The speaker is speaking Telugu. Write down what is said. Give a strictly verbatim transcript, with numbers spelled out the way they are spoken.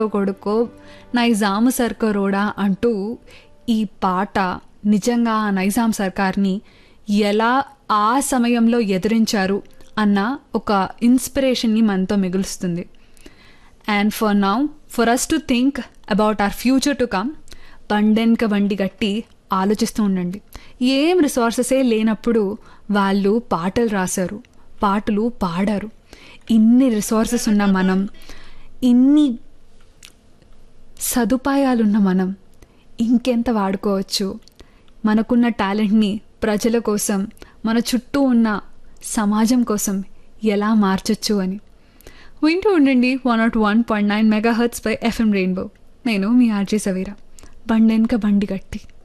కొడుకో నైజాం సర్కారోడా అంటూ ఈ పాట నిజంగా ఆ నైజాం సర్కార్ని ఎలా ఆ సమయంలో ఎదిరించారు అన్న ఒక ఇన్స్పిరేషన్ని మనతో మిగులుస్తుంది. And for now for us to think about our future to come, బండెనక బండి గట్టి ఆలోచిస్తూ ఉండండి. ఏం రిసోర్సెసే లేనప్పుడు వాళ్ళు పాటలు రాశారు, పాటలు పాడారు. ఇన్ని రిసోర్సెస్ ఉన్న మనం, ఇన్ని సదుపాయాలున్న మనం ఇంకెంత వాడుకోవచ్చు? మనకున్న టాలెంట్ని ప్రజల కోసం, మన చుట్టూ ఉన్న సమాజం కోసం ఎలా మార్చొచ్చు అని. వింటూ ఉండండి one not one point nine mega hurts by FM rainbow. నేను మీ ఆర్జే సవీరా. బండెనక బండి గట్టి.